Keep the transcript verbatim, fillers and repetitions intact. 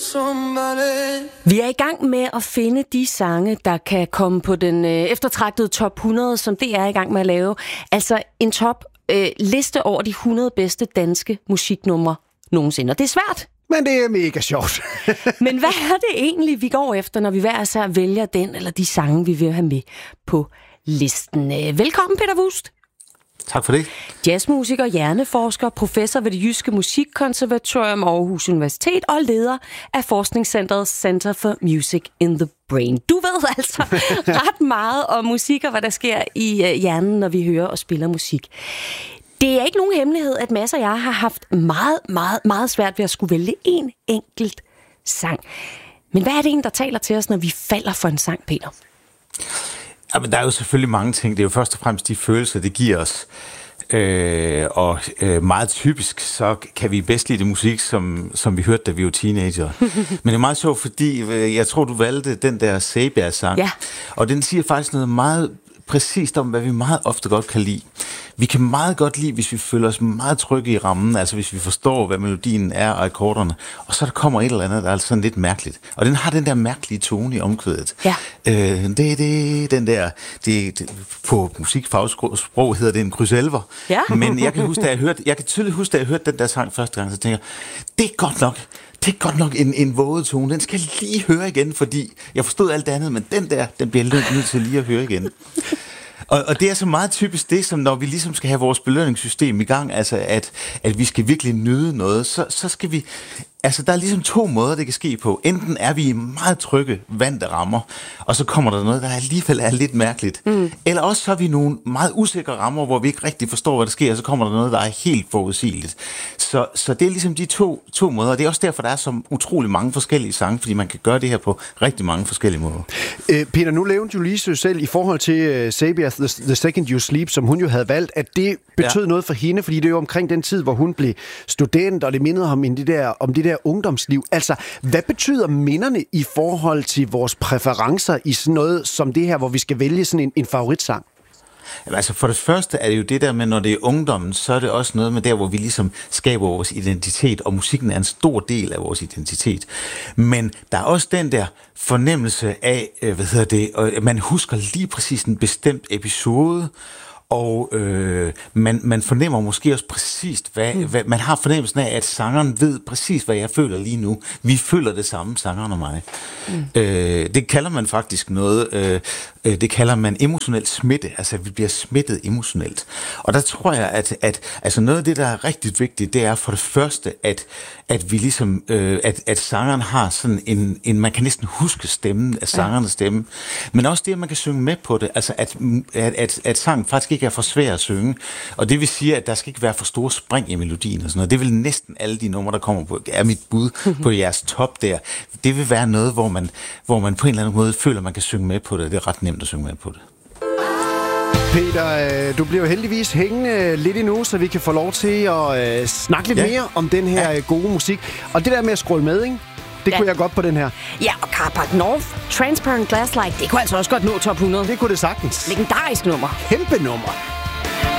Vi er i gang med at finde de sange, der kan komme på den øh, eftertragtede top hundrede, som det er i gang med at lave. Altså en top øh, liste over de hundrede bedste danske musiknumre nogensinde. Og det er svært. Men det er mega sjovt. Men hvad er det egentlig, vi går efter, når vi hver især vælger den eller de sange, vi vil have med på listen? Velkommen, Peter Wust. Tak for det. Jazzmusiker, hjerneforsker, professor ved det Jyske Musikkonservatorium Aarhus Universitet og leder af forskningscentret Center for Music in the Brain. Du ved altså ret meget om musik og hvad der sker i hjernen, når vi hører og spiller musik. Det er ikke nogen hemmelighed, at masser af jer har haft meget, meget, meget svært ved at skulle vælge en enkelt sang. Men hvad er det egentlig, der taler til os, når vi falder for en sang, Peter? Jamen, der er jo selvfølgelig mange ting. Det er jo først og fremmest de følelser, det giver os. Øh, og øh, meget typisk, så kan vi bedst lide det musik, som, som vi hørte, da vi var teenager. Men det er meget sjovt, fordi øh, jeg tror, du valgte den der Sabia-sang. Ja. Og den siger faktisk noget meget præcist om, hvad vi meget ofte godt kan lide. Vi kan meget godt lide, hvis vi føler os meget trygge i rammen, altså hvis vi forstår, hvad melodien er og akkorderne, og så der kommer et eller andet, der er sådan lidt mærkeligt. Og den har den der mærkelige tone i omkvædet. Ja. Øh, det, det, den der, det, det, på musikfagsprog hedder det en krydselver. Ja. Men jeg kan huske, da jeg hørte, jeg kan tydeligt huske, da jeg hørte den der sang første gang, så tænker jeg, det er godt nok, det er godt nok en, en våde tone. Den skal jeg lige høre igen, fordi jeg forstod alt det andet, men den der, den bliver jeg nødt til lige at høre igen. Og, og det er så meget typisk det, som når vi ligesom skal have vores belønningssystem i gang, altså at, at vi skal virkelig nyde noget, så, så skal vi... Altså, der er ligesom to måder, det kan ske på. Enten er vi i meget trygge, vante rammer, og så kommer der noget, der alligevel er lidt mærkeligt. Mm. Eller også så er vi nogle meget usikre rammer, hvor vi ikke rigtig forstår, hvad der sker, og så kommer der noget, der er helt forudsigeligt. Så, så det er ligesom de to, to måder, og det er også derfor, der er så utrolig mange forskellige sange, fordi man kan gøre det her på rigtig mange forskellige måder. Øh, Peter, nu levede du lige selv i forhold til uh, Sabia, the, the Second You Sleep, som hun jo havde valgt, at det betød ja. noget for hende, fordi det er jo omkring den tid, hvor hun blev student, og det mindede ham om det der, om det der ungdomsliv. Altså, hvad betyder minderne i forhold til vores præferencer i sådan noget som det her, hvor vi skal vælge sådan en, en favoritsang? Altså for det første er det jo det der med, når det er ungdommen, så er det også noget med der, hvor vi ligesom skaber vores identitet, og musikken er en stor del af vores identitet. Men der er også den der fornemmelse af, hvad hedder det, og man husker lige præcis en bestemt episode, og øh, man, man fornemmer måske også præcist, hvad, mm. hvad, man har fornemmelsen af, at sangeren ved præcis, hvad jeg føler lige nu. Vi føler det samme, sangeren og mig. Mm. Øh, det kalder man faktisk noget, øh, det kalder man emotionel smitte, altså vi bliver smittet emotionelt. Og der tror jeg, at, at altså noget af det, der er rigtig vigtigt, det er for det første, at, at vi ligesom, øh, at, at sangeren har sådan en, en, man kan næsten huske stemmen af sangernes stemme, men også det, at man kan synge med på det, altså at, at, at, at sangen faktisk ikke er for svær at synge, og det vil sige, at der skal ikke være for store spring i melodien og sådan noget. Det vil næsten alle de numre, der kommer på, er mit bud mm-hmm. på jeres top der. Det vil være noget, hvor man, hvor man på en eller anden måde føler, at man kan synge med på det. Det er ret nemt at synge med på det. Peter, du bliver heldigvis hængende lidt endnu, så vi kan få lov til at uh, snakke lidt ja. mere om den her ja. gode musik. Og det der med at scrolle med, ikke? Det ja. kunne jeg godt på den her. Ja, og Carpath North, Transparent Glass Like, det kunne altså også godt nå top hundrede. Det kunne det sagtens. Legendarisk nummer. Kæmpe nummer.